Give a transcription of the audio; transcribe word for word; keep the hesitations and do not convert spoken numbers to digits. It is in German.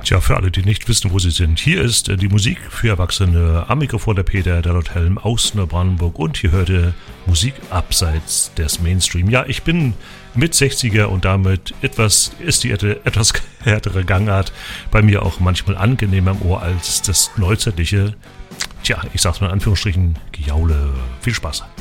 Tja, für alle, die nicht wissen, wo sie sind, hier ist die Musik für Erwachsene. Am Mikrofon der Peter, der Lord Helm aus Neubrandenburg, und hier hört ihr Musik abseits des Mainstream. Ja, ich bin mit sechziger und damit etwas ist die etwas härtere Gangart bei mir auch manchmal angenehmer im Ohr als das neuzeitliche, tja, ich sag's mal in Anführungsstrichen, Gejaule. Viel Spaß.